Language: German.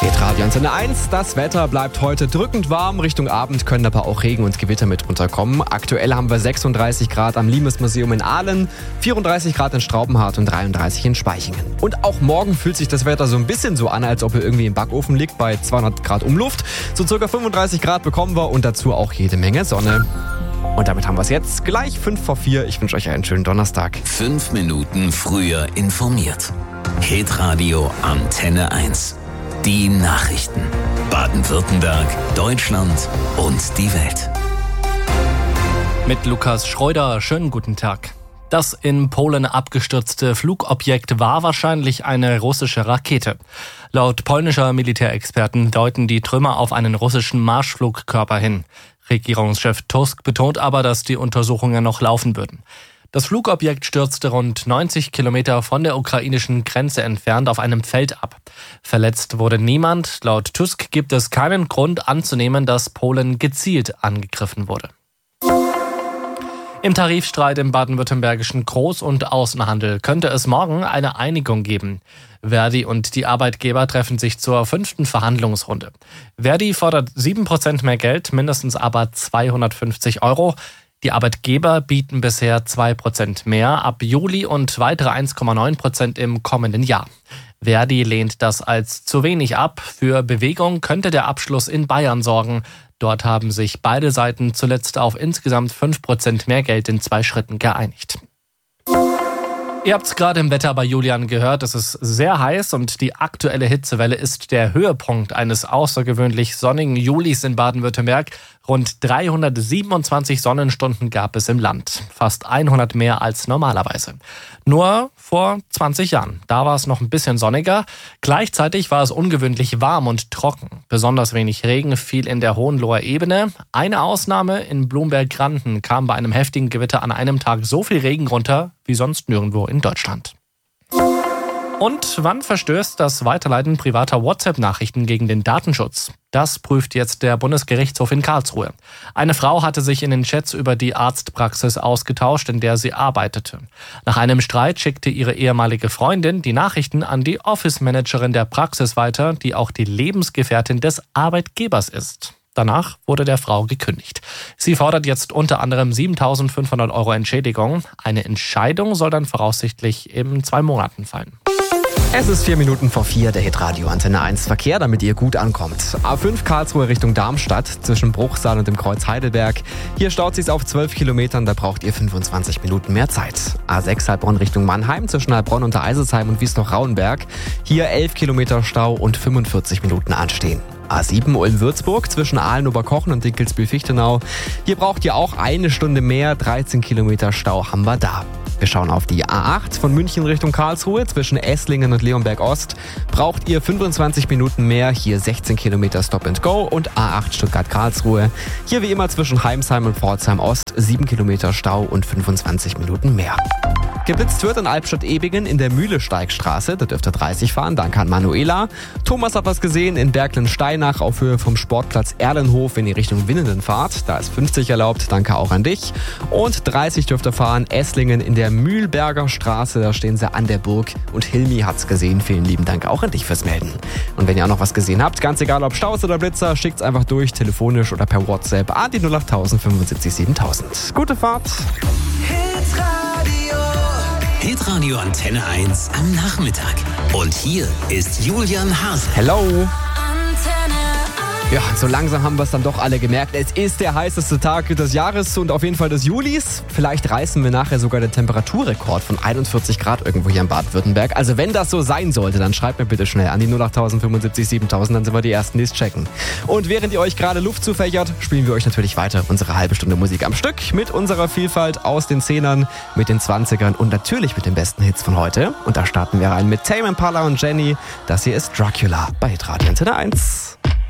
Radio Antenne 1. Das Wetter bleibt heute drückend warm. Richtung Abend können aber auch Regen und Gewitter mit runterkommen. Aktuell haben wir 36 Grad am Limes-Museum in Aalen, 34 Grad in Straubenhardt und 33 in Spaichingen. Und auch morgen fühlt sich das Wetter so ein bisschen so an, als ob ihr irgendwie im Backofen liegt bei 200 Grad Umluft. So circa 35 Grad bekommen wir und dazu auch jede Menge Sonne. Und damit haben wir es jetzt gleich 5:04. Ich wünsche euch einen schönen Donnerstag. 5 Minuten früher informiert. Hitradio Antenne 1. Die Nachrichten. Baden-Württemberg, Deutschland und die Welt. Mit Lukas Schreuder, schönen guten Tag. Das in Polen abgestürzte Flugobjekt war wahrscheinlich eine russische Rakete. Laut polnischer Militärexperten deuten die Trümmer auf einen russischen Marschflugkörper hin. Regierungschef Tusk betont aber, dass die Untersuchungen noch laufen würden. Das Flugobjekt stürzte rund 90 Kilometer von der ukrainischen Grenze entfernt auf einem Feld ab. Verletzt wurde niemand. Laut Tusk gibt es keinen Grund anzunehmen, dass Polen gezielt angegriffen wurde. Im Tarifstreit im baden-württembergischen Groß- und Außenhandel könnte es morgen eine Einigung geben. Verdi und die Arbeitgeber treffen sich zur 5. Verhandlungsrunde. Verdi fordert 7% mehr Geld, mindestens aber 250 €. Die Arbeitgeber bieten bisher 2% mehr ab Juli und weitere 1,9% im kommenden Jahr. Verdi lehnt das als zu wenig ab. Für Bewegung könnte der Abschluss in Bayern sorgen. Dort haben sich beide Seiten zuletzt auf insgesamt 5% mehr Geld in 2 Schritten geeinigt. Ihr habt es gerade im Wetter bei Julian gehört, es ist sehr heiß und die aktuelle Hitzewelle ist der Höhepunkt eines außergewöhnlich sonnigen Julis in Baden-Württemberg. Rund 327 Sonnenstunden gab es im Land, fast 100 mehr als normalerweise. Nur vor 20 Jahren, da war es noch ein bisschen sonniger. Gleichzeitig war es ungewöhnlich warm und trocken. Besonders wenig Regen fiel in der Hohenloher Ebene. Eine Ausnahme, in Blumberg-Granten kam bei einem heftigen Gewitter an einem Tag so viel Regen runter wie sonst nirgendwo in Deutschland. Und wann verstößt das Weiterleiten privater WhatsApp-Nachrichten gegen den Datenschutz? Das prüft jetzt der Bundesgerichtshof in Karlsruhe. Eine Frau hatte sich in den Chats über die Arztpraxis ausgetauscht, in der sie arbeitete. Nach einem Streit schickte ihre ehemalige Freundin die Nachrichten an die Office-Managerin der Praxis weiter, die auch die Lebensgefährtin des Arbeitgebers ist. Danach wurde der Frau gekündigt. Sie fordert jetzt unter anderem 7.500 € Entschädigung. Eine Entscheidung soll dann voraussichtlich in 2 Monaten fallen. Es ist 4:04, der Hitradio Antenne 1 Verkehr, damit ihr gut ankommt. A5 Karlsruhe Richtung Darmstadt, zwischen Bruchsal und dem Kreuz Heidelberg. Hier staut sich's auf 12 Kilometern, da braucht ihr 25 Minuten mehr Zeit. A6 Heilbronn Richtung Mannheim, zwischen Heilbronn und Eiselsheim und Wiesloch-Rauenberg. Hier 11 Kilometer Stau und 45 Minuten anstehen. A7 Ulm-Würzburg zwischen Aalen-Oberkochen und Dinkelsbühl-Fichtenau. Hier braucht ihr auch 1 Stunde mehr, 13 Kilometer Stau haben wir da. Wir schauen auf die A8 von München Richtung Karlsruhe zwischen Esslingen und Leonberg-Ost. Braucht ihr 25 Minuten mehr, hier 16 Kilometer Stop and Go und A8 Stuttgart-Karlsruhe. Hier wie immer zwischen Heimsheim und Pforzheim-Ost 7 Kilometer Stau und 25 Minuten mehr. Geblitzt wird in Albstadt-Ebingen in der Mühlesteigstraße. Da dürft ihr 30 fahren, danke an Manuela. Thomas hat was gesehen in Berglen-Steinach auf Höhe vom Sportplatz Erlenhof, wenn ihr Richtung Winnenden fahrt. Da ist 50 erlaubt, danke auch an dich. Und 30 dürft ihr fahren, Esslingen in der Mühlberger Straße. Da stehen sie an der Burg und Hilmi hat's gesehen. Vielen lieben Dank auch an dich fürs Melden. Und wenn ihr auch noch was gesehen habt, ganz egal ob Staus oder Blitzer, schickt's einfach durch, telefonisch oder per WhatsApp an die 08000 75 7000. Gute Fahrt! Hitradio Antenne 1 am Nachmittag. Und hier ist Julian Hase. Hello! Ja, so langsam haben wir es dann doch alle gemerkt. Es ist der heißeste Tag des Jahres und auf jeden Fall des Julis. Vielleicht reißen wir nachher sogar den Temperaturrekord von 41 Grad irgendwo hier in Baden-Württemberg. Also wenn das so sein sollte, dann schreibt mir bitte schnell an die 08000 75 7000, dann sind wir die Ersten, die es checken. Und während ihr euch gerade Luft zufächert, spielen wir euch natürlich weiter unsere halbe Stunde Musik am Stück mit unserer Vielfalt aus den 10ern, mit den 20ern und natürlich mit den besten Hits von heute. Und da starten wir rein mit Tame Impala und Jenny. Das hier ist Dracula bei Hitradio Antenne 1.